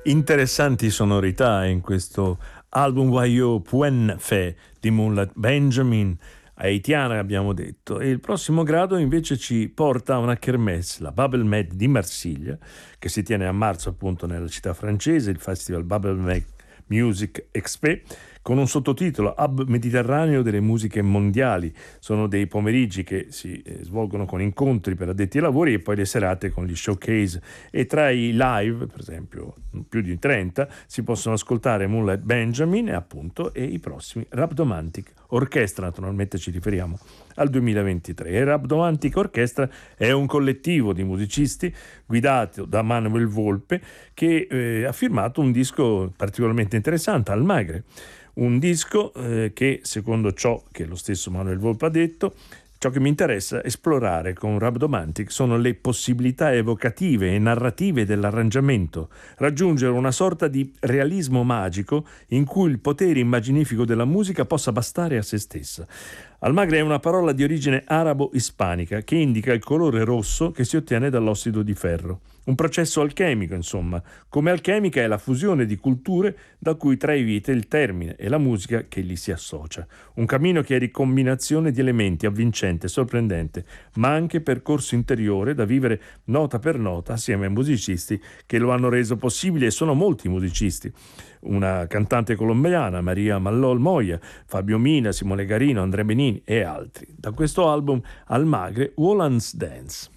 Interessanti sonorità in questo album Wayo Puen Fe di Moonlight Benjamin, haitiana abbiamo detto, e il prossimo grado invece ci porta a una kermesse, la Bubble Med di Marsiglia, che si tiene a marzo appunto nella città francese, il festival Bubble Med Music Expo, con un sottotitolo Hub Mediterraneo delle musiche mondiali. Sono dei pomeriggi che si svolgono con incontri per addetti ai lavori e poi le serate con gli showcase, e tra i live, per esempio più di 30, si possono ascoltare Moonlight Benjamin e i prossimi Rhabdomantic Orchestra. Naturalmente ci riferiamo al 2023. E Rhabdomantic Orchestra è un collettivo di musicisti guidato da Manuel Volpe, che ha firmato un disco particolarmente interessante, Almagre. Un disco che, secondo ciò che lo stesso Manuel Volpe ha detto, ciò che mi interessa esplorare con Rhabdomantic sono le possibilità evocative e narrative dell'arrangiamento, raggiungere una sorta di realismo magico in cui il potere immaginifico della musica possa bastare a se stessa. Almagre è una parola di origine arabo-ispanica che indica il colore rosso che si ottiene dall'ossido di ferro. Un processo alchemico, insomma. Come alchemica è la fusione di culture da cui trae vita il termine e la musica che gli si associa. Un cammino che è ricombinazione di elementi, avvincente, sorprendente, ma anche percorso interiore da vivere nota per nota assieme ai musicisti che lo hanno reso possibile, e sono molti musicisti. Una cantante colombiana, Maria Mallol Moya, Fabio Mina, Simone Garino, Andrea Benini e altri. Da questo album Almagre, Wolan's Dance.